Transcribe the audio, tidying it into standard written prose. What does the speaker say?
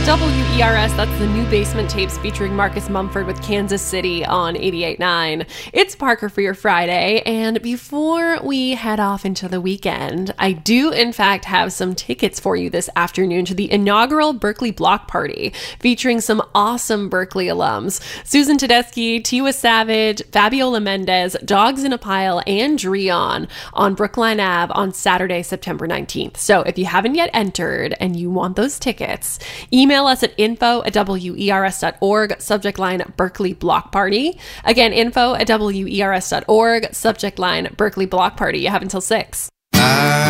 WERS, that's the new Basement Tapes featuring Marcus Mumford with Kansas City on 88.9. It's Parker for your Friday, and before we head off into the weekend, I do in fact have some tickets for you this afternoon to the inaugural Berkeley Block Party, featuring some awesome Berkeley alums. Susan Tedeschi, Tiwa Savage, Fabiola Mendez, Dogs in a Pile, and Dreon on Brookline Ave on Saturday, September 19th. So if you haven't yet entered and you want those tickets, email us at info@wers.org, subject line Berkeley Block Party. Again, info@wers.org, subject line Berkeley Block Party. You have until 6.